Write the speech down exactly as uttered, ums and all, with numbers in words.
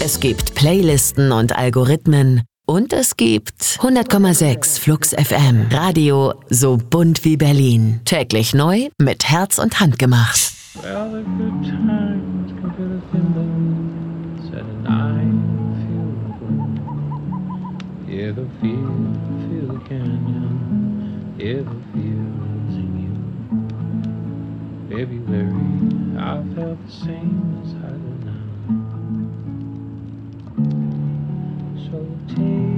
Es gibt Playlisten und Algorithmen. Und es gibt hundert Komma sechs Flux F M. Radio so bunt wie Berlin. Täglich neu mit Herz und Hand gemacht. Well, the good times can feel the feelings and I feel the good. Yeah, the feel, feel the canyon. Yeah, the feel's in you. February, I felt the same as I do now. So take